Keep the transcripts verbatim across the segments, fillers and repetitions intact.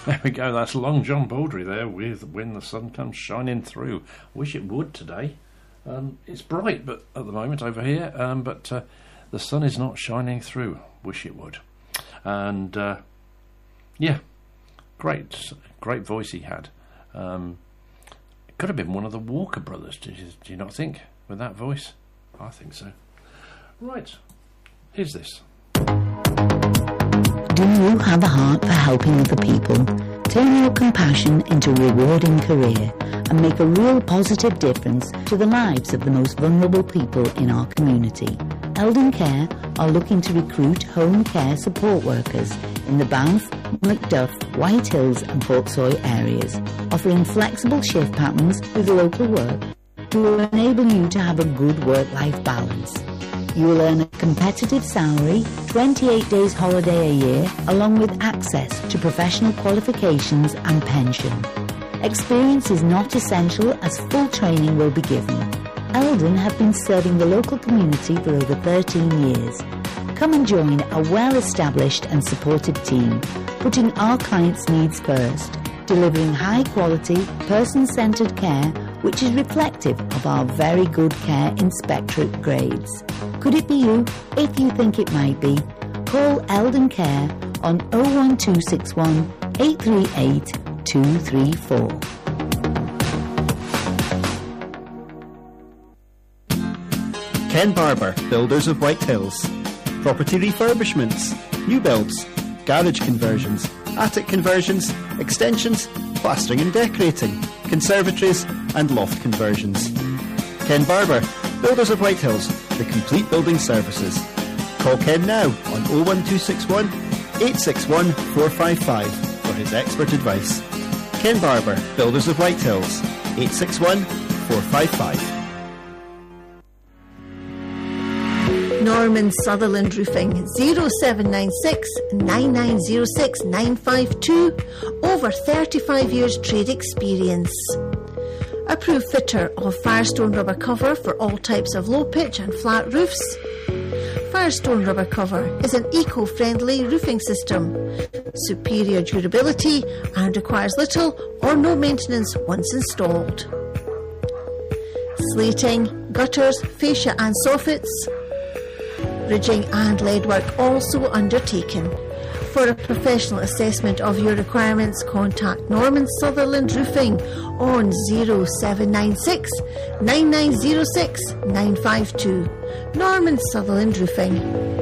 There we go. That's Long John Baldry there with When the Sun Comes Shining Through. Wish it would today. Um, it's bright but at the moment over here, um, but uh, the sun is not shining through. Wish it would. And uh, yeah, great, great voice he had. Um, it could have been one of the Walker brothers, do you, do you not think, with that voice? I think so. Right, here's this. Do you have a heart for helping other people? Turn your compassion into a rewarding career and make a real positive difference to the lives of the most vulnerable people in our community. Eldon Care are looking to recruit home care support workers in the Banff, Macduff, White Hills and Portsoy areas, offering flexible shift patterns with local work to enable you to have a good work-life balance. You will earn a competitive salary, twenty-eight days holiday a year, along with access to professional qualifications and pension. Experience is not essential as full training will be given. Eldon have been serving the local community for over thirteen years. Come and join a well-established and supportive team, putting our clients' needs first, delivering high-quality, person-centred care which is reflective of our very good care inspectorate grades. Could it be you? If you think it might be, call Eldon Care on oh one two six one, eight three eight, two three four. Ken Barber, Builders of White Hills. Property refurbishments, new builds, garage conversions, attic conversions, extensions, plastering and decorating, conservatories and loft conversions. Ken Barber, Builders of White Hills, the complete building services. Call Ken now on oh one two six one, eight six one, four five five for his expert advice. Ken Barber, Builders of White Hills, eight six one, four five five. Norman Sutherland Roofing, oh seven nine six, nine nine oh six, nine five two. Over thirty-five years trade experience. Approved fitter of Firestone rubber cover for all types of low pitch and flat roofs. Firestone rubber cover is an eco-friendly roofing system, superior durability and requires little or no maintenance once installed. Slating, gutters, fascia and soffits, ridging and lead work also undertaken. For a professional assessment of your requirements, contact Norman Sutherland Roofing on oh seven nine six, nine nine oh six, nine five two. Norman Sutherland Roofing.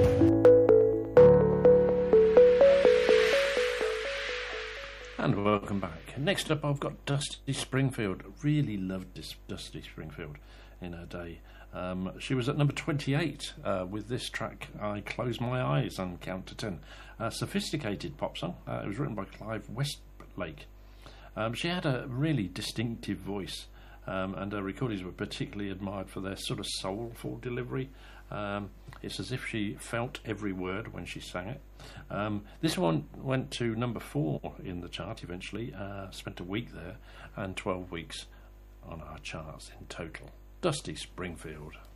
And welcome back. Next up I've got Dusty Springfield. Really loved this Dusty Springfield in her day. Um, she was at number twenty-eight uh, with this track, I Close My Eyes and Count to Ten. A sophisticated pop song. Uh, it was written by Clive Westlake. Um, she had a really distinctive voice, um, and her recordings were particularly admired for their sort of soulful delivery. Um, it's as if she felt every word when she sang it. Um, this one went to number four in the chart eventually, uh, spent a week there, and twelve weeks on our charts in total. Dusty Springfield.